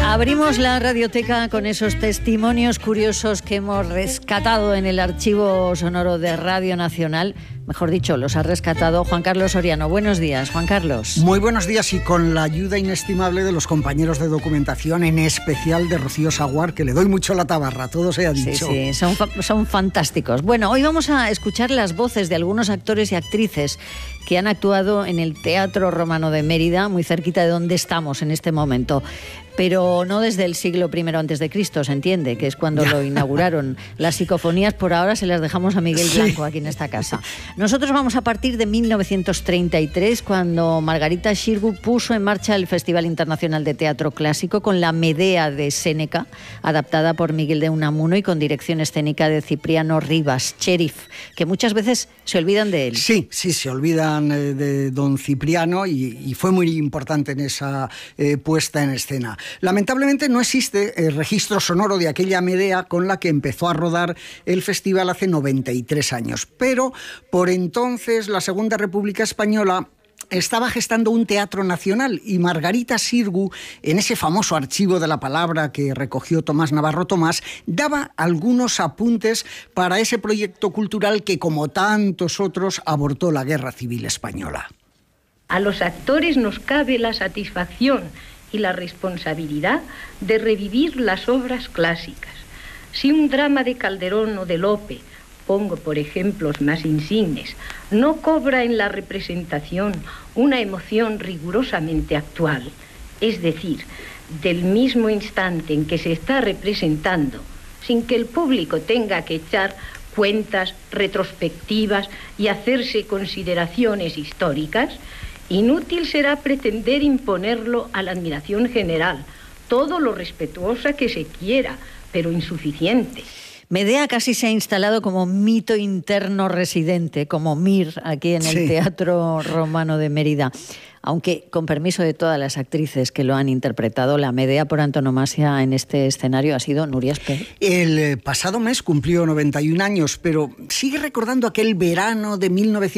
Abrimos la radioteca con esos testimonios curiosos que hemos rescatado en el archivo sonoro de Radio Nacional. Mejor dicho, los ha rescatado Juan Carlos Soriano. Buenos días, Juan Carlos. Muy buenos días, y con la ayuda inestimable de los compañeros de documentación, en especial de Rocío Saguar, que le doy mucho la tabarra, todo se ha dicho. Sí, son fantásticos. Bueno, hoy vamos a escuchar las voces de algunos actores y actrices que han actuado en el Teatro Romano de Mérida, muy cerquita de donde estamos en este momento. Pero no desde el siglo I a.C., se entiende, que es cuando lo inauguraron. Las psicofonías por ahora se las dejamos a Miguel Blanco aquí en esta casa. Nosotros vamos a partir de 1933, cuando Margarita Xirgu puso en marcha el Festival Internacional de Teatro Clásico con la Medea de Séneca, adaptada por Miguel de Unamuno y con dirección escénica de Cipriano Rivas, Cherif, que muchas veces se olvidan de él. Sí, se olvidan de don Cipriano, y fue muy importante en esa puesta en escena. Lamentablemente no existe el registro sonoro de aquella Medea con la que empezó a rodar el festival hace 93 años. Pero por entonces la Segunda República Española estaba gestando un teatro nacional, y Margarita Xirgu, en ese famoso archivo de la palabra que recogió Tomás Navarro Tomás, daba algunos apuntes para ese proyecto cultural que, como tantos otros, abortó la Guerra Civil Española. A los actores nos cabe la satisfacción y la responsabilidad de revivir las obras clásicas. Si un drama de Calderón o de Lope, pongo por ejemplos más insignes, no cobra en la representación una emoción rigurosamente actual, es decir, del mismo instante en que se está representando, sin que el público tenga que echar cuentas retrospectivas y hacerse consideraciones históricas, inútil será pretender imponerlo a la admiración general, todo lo respetuosa que se quiera, pero insuficiente. Medea casi se ha instalado como mito interno residente, como Mir, aquí en el Teatro Romano de Mérida. Aunque, con permiso de todas las actrices que lo han interpretado, la Medea por antonomasia en este escenario ha sido Núria Espert. El pasado mes cumplió 91 años, pero sigue recordando aquel verano de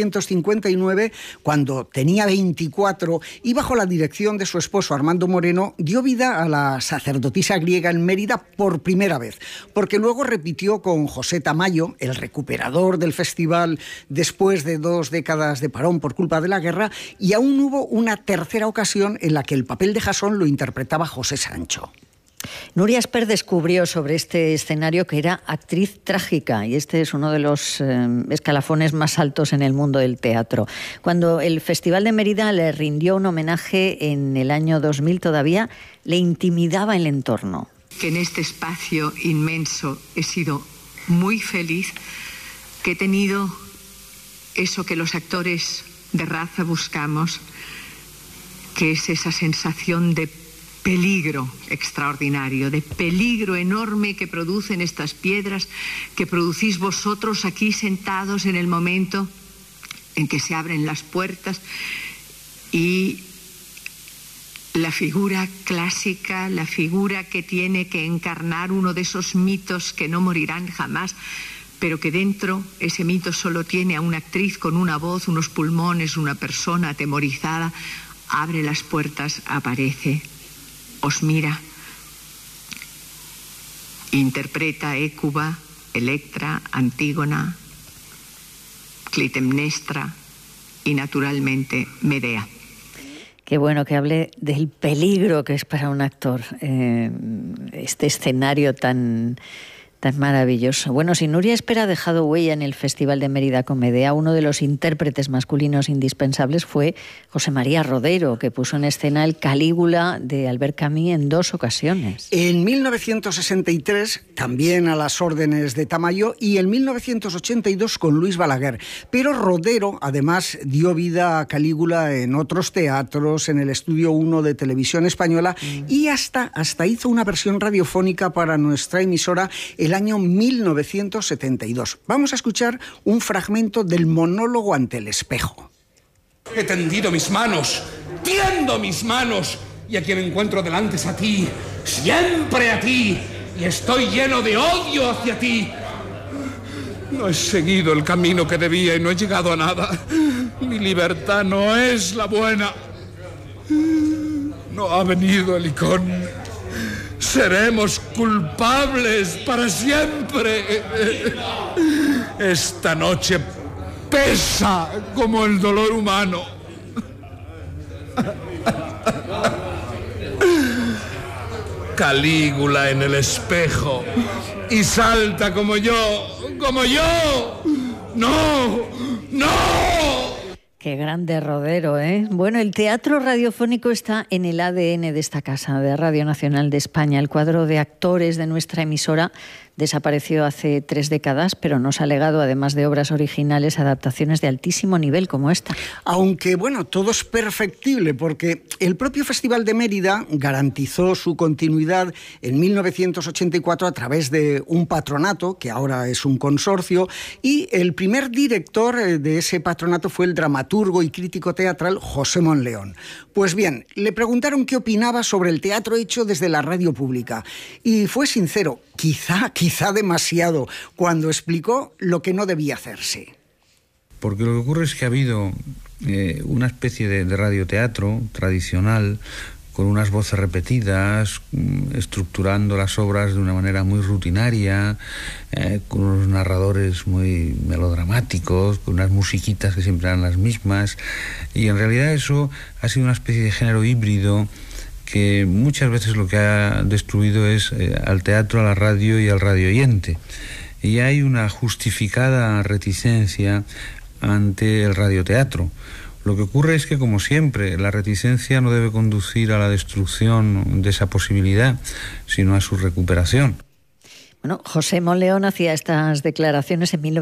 1959, cuando tenía 24, y bajo la dirección de su esposo Armando Moreno, dio vida a la sacerdotisa griega en Mérida por primera vez, porque luego repitió con José Tamayo, el recuperador del festival después de 2 décadas de parón por culpa de la guerra, y aún hubo una tercera ocasión en la que el papel de Jasón lo interpretaba José Sancho. Núria Espert descubrió sobre este escenario que era actriz trágica, y este es uno de los escalafones más altos en el mundo del teatro. Cuando el Festival de Mérida le rindió un homenaje en el año 2000, todavía le intimidaba el entorno. Que en este espacio inmenso he sido muy feliz, que he tenido eso que los actores de raza buscamos, que es esa sensación de peligro extraordinario, de peligro enorme que producen estas piedras, que producís vosotros aquí sentados en el momento en que se abren las puertas, y la figura clásica, la figura que tiene que encarnar uno de esos mitos que no morirán jamás, pero que dentro ese mito solo tiene a una actriz con una voz, unos pulmones, una persona atemorizada. Abre las puertas, aparece, os mira, interpreta Hécuba, Electra, Antígona, Clitemnestra y naturalmente Medea. Qué bueno que hable del peligro que es para un actor este escenario tan maravilloso. Bueno, si Núria Espert ha dejado huella en el Festival de Mérida con Medea, uno de los intérpretes masculinos indispensables fue José María Rodero, que puso en escena el Calígula de Albert Camus en 2 ocasiones. En 1963, también a las órdenes de Tamayo, y en 1982 con Luis Balaguer. Pero Rodero, además, dio vida a Calígula en otros teatros, en el Estudio 1 de Televisión Española, y hasta hizo una versión radiofónica para nuestra emisora el año 1972. Vamos a escuchar un fragmento del monólogo ante el espejo. He tendido mis manos, tiendo mis manos, y a quien encuentro delante es a ti, siempre a ti, y estoy lleno de odio hacia ti. No he seguido el camino que debía y no he llegado a nada. Mi libertad no es la buena. No ha venido el licón. Seremos culpables para siempre. Esta noche pesa como el dolor humano. Calígula en el espejo y salta como yo. ¡No! Qué grande rodero, ¿eh? Bueno, el teatro radiofónico está en el ADN de esta casa, de Radio Nacional de España. El cuadro de actores de nuestra emisora desapareció hace 3 décadas, pero nos ha legado, además de obras originales, adaptaciones de altísimo nivel como esta. Aunque, bueno, todo es perfectible, porque el propio Festival de Mérida garantizó su continuidad en 1984 a través de un patronato, que ahora es un consorcio, y el primer director de ese patronato fue el dramaturgo y crítico teatral José Monleón. Pues bien, le preguntaron qué opinaba sobre el teatro hecho desde la radio pública, y fue sincero, quizá demasiado, cuando explicó lo que no debía hacerse. Porque lo que ocurre es que ha habido una especie de radioteatro tradicional, con unas voces repetidas, estructurando las obras de una manera muy rutinaria, con unos narradores muy melodramáticos, con unas musiquitas que siempre eran las mismas, y en realidad eso ha sido una especie de género híbrido que muchas veces lo que ha destruido es al teatro, a la radio y al radioyente. Y hay una justificada reticencia ante el radioteatro. Lo que ocurre es que, como siempre, la reticencia no debe conducir a la destrucción de esa posibilidad, sino a su recuperación. Bueno, José Monleón hacía estas declaraciones en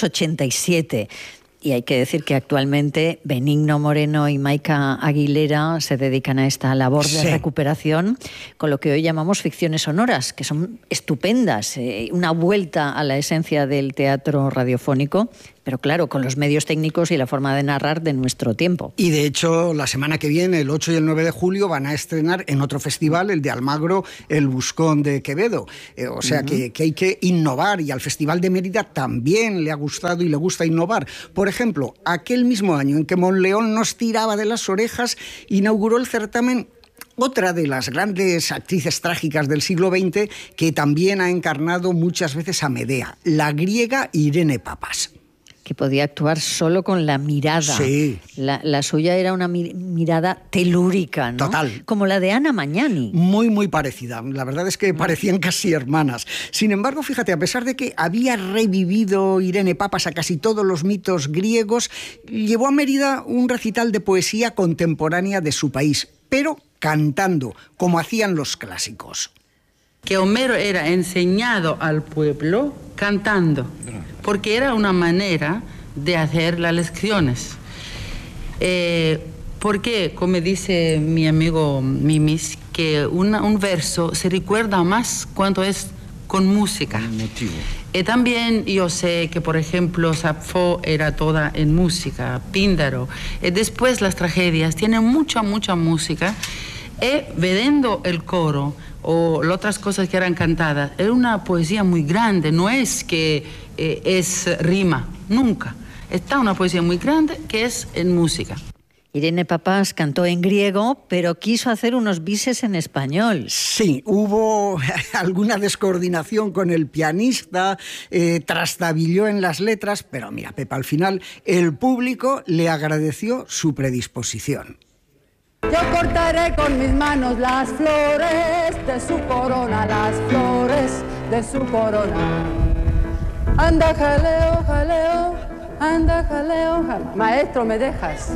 1987. Y hay que decir que actualmente Benigno Moreno y Maika Aguilera se dedican a esta labor de recuperación con lo que hoy llamamos ficciones sonoras, que son estupendas, una vuelta a la esencia del teatro radiofónico, pero claro, con los medios técnicos y la forma de narrar de nuestro tiempo. Y de hecho, la semana que viene, el 8 y el 9 de julio, van a estrenar en otro festival, el de Almagro, El Buscón de Quevedo. O sea que hay que innovar, y al Festival de Mérida también le ha gustado y le gusta innovar. Por ejemplo, aquel mismo año en que Monleón nos tiraba de las orejas, inauguró el certamen otra de las grandes actrices trágicas del siglo XX, que también ha encarnado muchas veces a Medea, la griega Irene Papas. Que podía actuar solo con la mirada. Sí. La suya era una mirada telúrica, ¿no? Total. Como la de Ana Magnani. Muy, muy parecida. La verdad es que parecían casi hermanas. Sin embargo, fíjate, a pesar de que había revivido Irene Papas a casi todos los mitos griegos, llevó a Mérida un recital de poesía contemporánea de su país, pero cantando, como hacían los clásicos. Que Homero era enseñado al pueblo cantando, porque era una manera de hacer las lecciones. Porque, como dice mi amigo Mimis, que un verso se recuerda más cuando es con música. Y también yo sé que, por ejemplo, Safo era toda en música, Píndaro. Y después las tragedias tienen mucha música. Y vedendo el coro o las otras cosas que eran cantadas, era una poesía muy grande, no es que es rima, nunca. Está una poesía muy grande que es en música. Irene Papas cantó en griego, pero quiso hacer unos bises en español. Sí, hubo alguna descoordinación con el pianista, trastabilló en las letras, pero mira, Pepa, al final el público le agradeció su predisposición. Yo cortaré con mis manos las flores de su corona, las flores de su corona. Anda, jaleo, jaleo, anda, jaleo, jaleo. Maestro, ¿me dejas?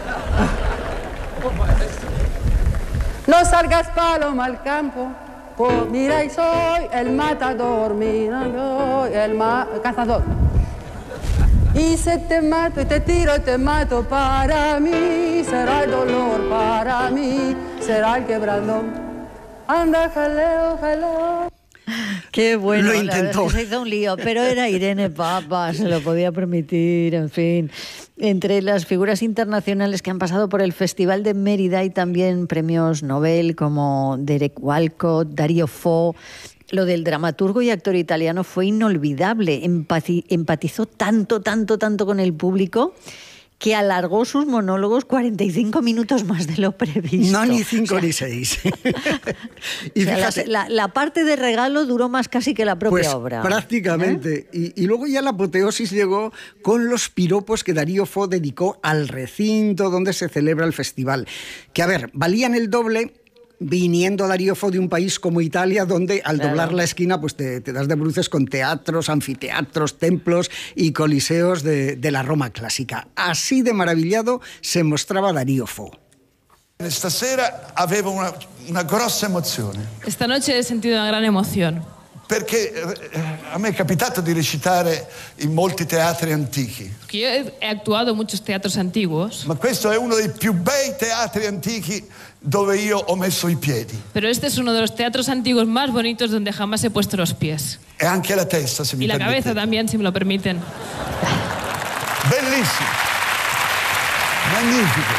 No salgas, paloma, al campo. Pues mira, y soy el matador, mira, soy el cazador. Y se te mato y te tiro y te mato, para mí será el dolor, para mí será el quebrando. Anda, jaleo, jaleo. Qué bueno, lo intentó. Se hizo un lío, pero era Irene Papas, se lo podía permitir, en fin. Entre las figuras internacionales que han pasado por el Festival de Mérida hay también premios Nobel como Derek Walcott, Dario Fo. Lo del dramaturgo y actor italiano fue inolvidable. Empatizó tanto con el público que alargó sus monólogos 45 minutos más de lo previsto. No, ni 5 ni 6. Y o sea, fíjate, la parte de regalo duró más casi que la propia pues, obra. Prácticamente. Y luego ya la apoteosis llegó con los piropos que Darío Fo dedicó al recinto donde se celebra el festival. Que, a ver, valían el doble viniendo Darío Fo de un país como Italia, donde al doblar la esquina pues te das de bruces con teatros, anfiteatros, templos y coliseos de la Roma clásica. Así de maravillado se mostraba Darío Fo. Stasera avevo una grossa emozione. Esta noche he sentido una gran emoción. Perché a me è capitato di recitare in molti teatri antichi. Yo he actuado en muchos teatros antiguos. Ma questo è uno dei più bei teatri antichi dove io ho messo i piedi. Pero este es uno de los teatros antiguos más bonitos donde jamás he puesto los pies. E anche la testa, se mi Y la permettete. cabeza también, si me lo permiten. Bellissimo. Magnifico.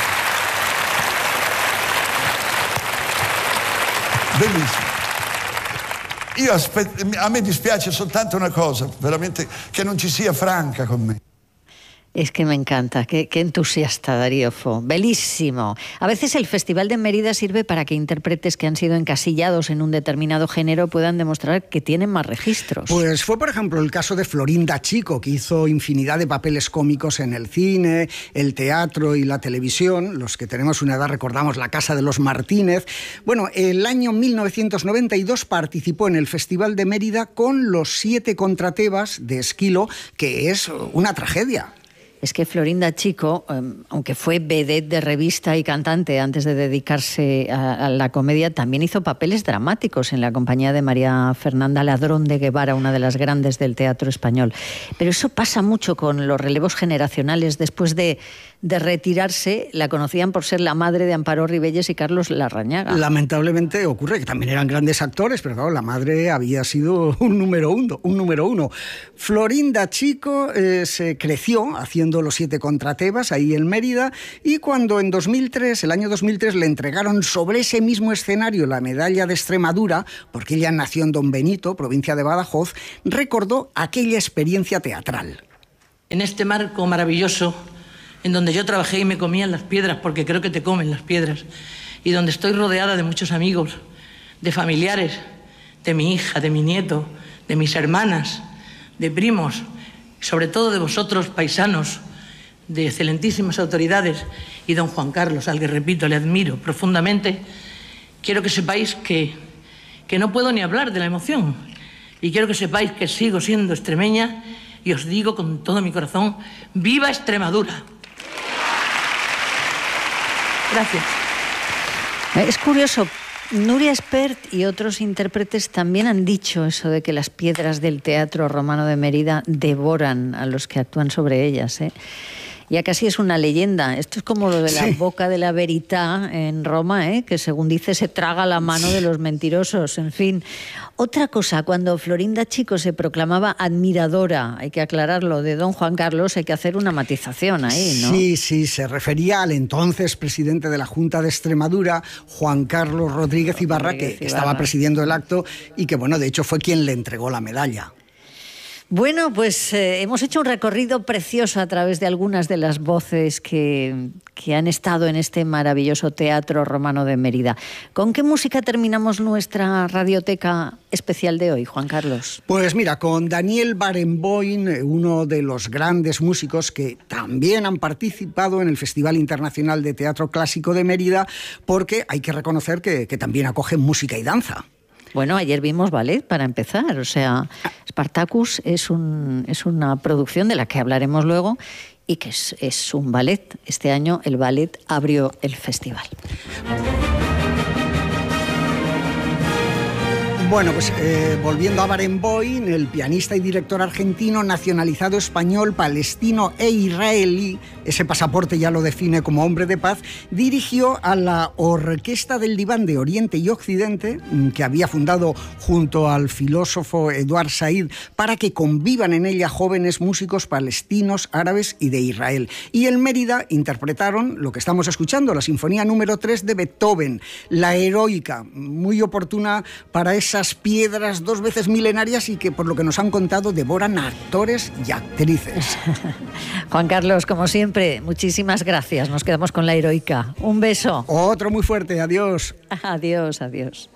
Bellissimo. A me dispiace soltanto una cosa, veramente, che non ci sia Franca con me. Es que me encanta, qué entusiasta Darío Fo, belísimo. A veces el Festival de Mérida sirve para que intérpretes que han sido encasillados en un determinado género puedan demostrar que tienen más registros. Pues fue, por ejemplo, el caso de Florinda Chico, que hizo infinidad de papeles cómicos en el cine, el teatro y la televisión. Los que tenemos una edad recordamos La Casa de los Martínez. Bueno, el año 1992 participó en el Festival de Mérida con Los 7 Contratebas de Esquilo, que es una tragedia. Es que Florinda Chico, aunque fue vedette de revista y cantante antes de dedicarse a la comedia, también hizo papeles dramáticos en la compañía de María Fernanda Ladrón de Guevara, una de las grandes del teatro español. Pero eso pasa mucho con los relevos generacionales. Después de retirarse, la conocían por ser la madre de Amparo Ribelles y Carlos Larrañaga. Lamentablemente ocurre que también eran grandes actores, pero claro, la madre había sido un número uno. Florinda Chico se creció haciendo Los 7 Contratebas ahí en Mérida, y cuando en el año 2003 le entregaron sobre ese mismo escenario la medalla de Extremadura, porque ella nació en Don Benito, provincia de Badajoz, recordó aquella experiencia teatral. En este marco maravilloso, en donde yo trabajé y me comían las piedras, porque creo que te comen las piedras, y donde estoy rodeada de muchos amigos, de familiares, de mi hija, de mi nieto, de mis hermanas, de primos, sobre todo de vosotros, paisanos, de excelentísimas autoridades, y don Juan Carlos, al que, repito, le admiro profundamente, quiero que sepáis que no puedo ni hablar de la emoción, y quiero que sepáis que sigo siendo extremeña, y os digo con todo mi corazón, ¡viva Extremadura! Gracias. Es curioso, Nuria Espert y otros intérpretes también han dicho eso de que las piedras del Teatro Romano de Mérida devoran a los que actúan sobre ellas, ¿eh? Ya casi es una leyenda. Esto es como lo de la boca de la verità en Roma, que según dice se traga la mano de los mentirosos. En fin. Otra cosa, cuando Florinda Chico se proclamaba admiradora, hay que aclararlo, de don Juan Carlos, hay que hacer una matización ahí, ¿no? Sí, se refería al entonces presidente de la Junta de Extremadura, Juan Carlos Rodríguez Ibarra, que estaba presidiendo el acto y que, bueno, de hecho fue quien le entregó la medalla. Bueno, pues hemos hecho un recorrido precioso a través de algunas de las voces que han estado en este maravilloso Teatro Romano de Mérida. ¿Con qué música terminamos nuestra radioteca especial de hoy, Juan Carlos? Pues mira, con Daniel Barenboim, uno de los grandes músicos que también han participado en el Festival Internacional de Teatro Clásico de Mérida, porque hay que reconocer que también acogen música y danza. Bueno, ayer vimos ballet para empezar, o sea, Spartacus es una producción de la que hablaremos luego y que es un ballet. Este año el ballet abrió el festival. Bueno, pues volviendo a Barenboim, el pianista y director argentino, nacionalizado español, palestino e israelí, ese pasaporte ya lo define como hombre de paz, dirigió a la Orquesta del Diván de Oriente y Occidente, que había fundado junto al filósofo Eduard Said, para que convivan en ella jóvenes músicos palestinos, árabes y de Israel. Y en Mérida interpretaron lo que estamos escuchando, la Sinfonía número 3 de Beethoven, la heroica, muy oportuna para esas piedras 2 veces milenarias y que, por lo que nos han contado, devoran a actores y actrices. Juan Carlos, como siempre, siempre, muchísimas gracias. Nos quedamos con la heroica. Un beso. Otro muy fuerte, adiós. Adiós, adiós.